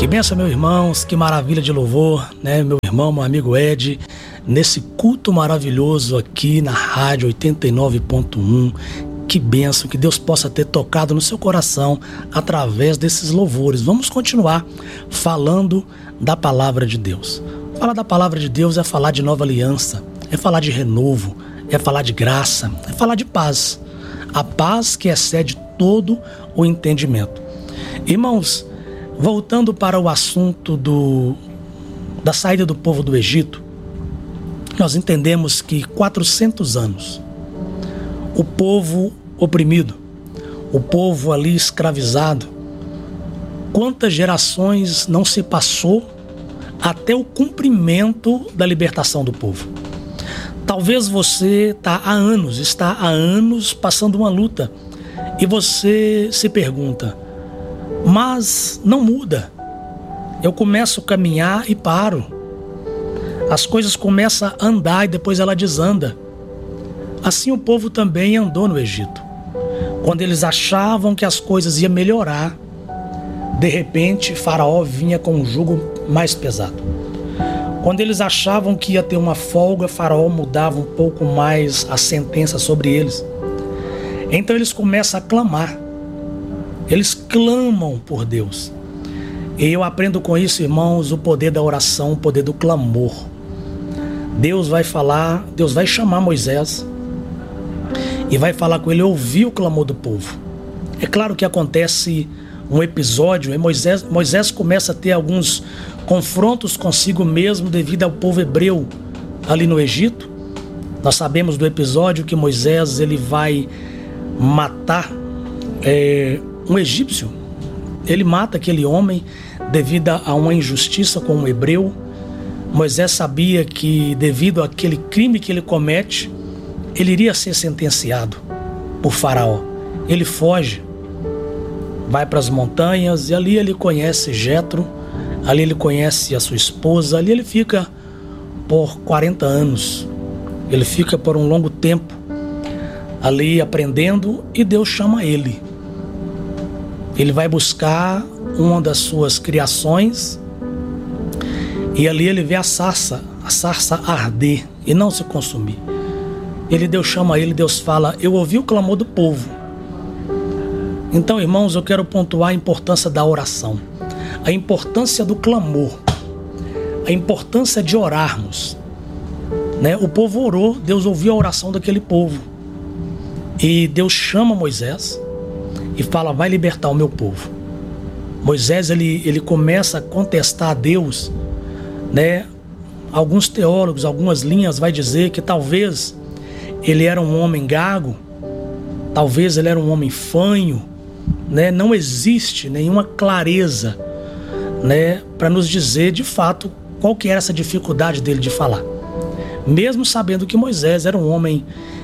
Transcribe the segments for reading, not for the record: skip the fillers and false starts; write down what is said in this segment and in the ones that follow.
Que bênção, meus irmãos, que maravilha de louvor, né? Meu irmão, meu amigo Ed, nesse culto maravilhoso aqui na Rádio 89.1. Que bênção, que Deus possa ter tocado no seu coração através desses louvores. Vamos continuar falando da palavra de Deus. Falar da palavra de Deus é falar de nova aliança, é falar de renovo, é falar de graça, é falar de paz. A paz que excede todo o entendimento. Irmãos, voltando para o assunto da saída do povo do Egito, nós entendemos que 400 anos, o povo oprimido, o povo ali escravizado, quantas gerações não se passou até o cumprimento da libertação do povo? Talvez você está há anos passando uma luta e você se pergunta, mas não muda. Eu começo a caminhar e paro. As coisas começam a andar e depois ela desanda. Assim o povo também andou no Egito. Quando eles achavam que as coisas iam melhorar, de repente Faraó vinha com um jugo mais pesado. Quando eles achavam que ia ter uma folga, Faraó mudava um pouco mais a sentença sobre eles. Então eles começam a clamar. Eles clamam por Deus. E eu aprendo com isso, irmãos, o poder da oração, o poder do clamor. Deus vai falar, Deus vai chamar Moisés e vai falar com ele, ouvir o clamor do povo. É claro que acontece um episódio, e Moisés começa a ter alguns confrontos consigo mesmo devido ao povo hebreu ali no Egito. Nós sabemos do episódio que Moisés ele vai matar um egípcio. Ele mata aquele homem devido a uma injustiça com um hebreu. Moisés sabia que devido àquele crime que ele comete, ele iria ser sentenciado por Faraó. Ele foge, vai para as montanhas e ali ele conhece Jetro, ali ele conhece a sua esposa, ali ele fica por 40 anos. Ele fica por um longo tempo ali aprendendo e Deus chama ele. Ele vai buscar uma das suas criações e ali ele vê a sarça arder e não se consumir. Deus chama ele, Deus fala, eu ouvi o clamor do povo. Então, irmãos, eu quero pontuar a importância da oração, a importância do clamor, a importância de orarmos. Né? O povo orou, Deus ouviu a oração daquele povo. E Deus chama Moisés e fala, vai libertar o meu povo. Moisés, ele começa a contestar a Deus, né? Alguns teólogos, algumas linhas vai dizer que talvez ele era um homem gago, talvez ele era um homem fanho, né? Não existe nenhuma clareza, né, para nos dizer de fato qual que era essa dificuldade dele de falar. Mesmo sabendo que Moisés era um homem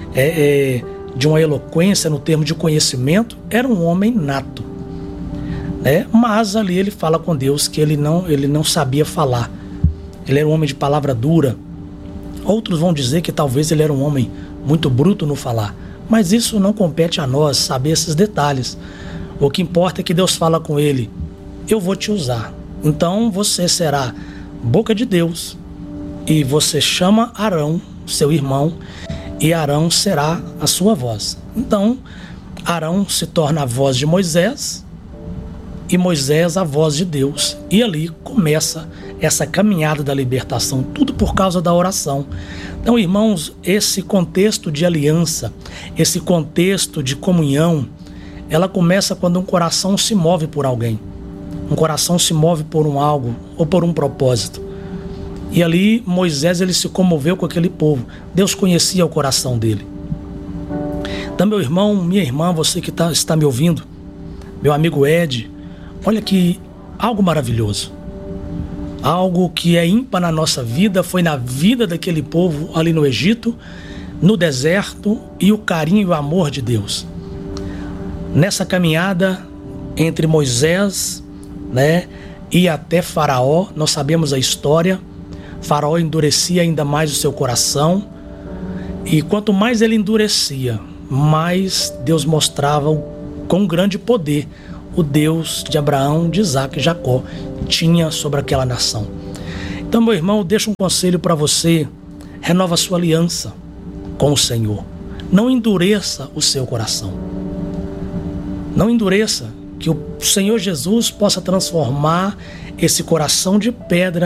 de uma eloquência no termo de conhecimento, era um homem nato, né? Mas ali ele fala com Deus que ele não sabia falar. Ele era um homem de palavra dura. Outros vão dizer que talvez ele era um homem muito bruto no falar, mas isso não compete a nós saber esses detalhes. O que importa é que Deus fala com ele, eu vou te usar, então você será boca de Deus e você chama Arão, seu irmão, e Arão será a sua voz. Então Arão se torna a voz de Moisés e Moisés a voz de Deus, e ali começa essa caminhada da libertação, tudo por causa da oração. Então, irmãos, esse contexto de aliança, esse contexto de comunhão, ela começa quando um coração se move por alguém. Um coração se move por um algo ou por um propósito. E ali Moisés ele se comoveu com aquele povo. Deus conhecia o coração dele. Então, meu irmão, minha irmã, você que está me ouvindo, meu amigo Ed, olha que algo maravilhoso. Algo que é ímpar na nossa vida, foi na vida daquele povo ali no Egito, no deserto, e o carinho e o amor de Deus. Nessa caminhada entre Moisés, né, e até Faraó, nós sabemos a história. Faraó endurecia ainda mais o seu coração, e quanto mais ele endurecia, mais Deus mostrava com grande poder o Deus de Abraão, de Isaac e Jacó tinha sobre aquela nação. Então, meu irmão, deixa um conselho para você: renova a sua aliança com o Senhor. Não endureça o seu coração. Não endureça, que o Senhor Jesus possa transformar esse coração de pedra